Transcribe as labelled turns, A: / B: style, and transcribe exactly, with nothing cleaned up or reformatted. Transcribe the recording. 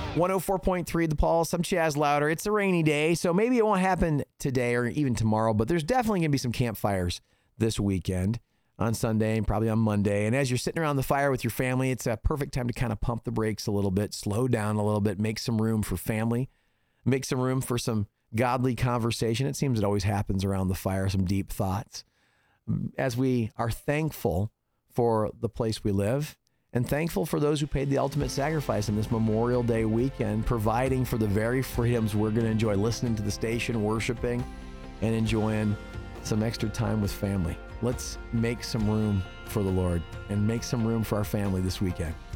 A: one oh four point three The Pulse. I'm Chaz Louder. It's a rainy day, so maybe it won't happen today or even tomorrow, but there's definitely going to be some campfires this weekend on Sunday and probably on Monday. And as you're sitting around the fire with your family, it's a perfect time to kind of pump the brakes a little bit, slow down a little bit, make some room for family, make some room for some godly conversation. It seems it always happens around the fire, some deep thoughts. As we are thankful for the place we live and thankful for those who paid the ultimate sacrifice in this Memorial Day weekend, providing for the very freedoms we're going to enjoy, listening to the station, worshiping, and enjoying some extra time with family. Let's make some room for the Lord and make some room for our family this weekend.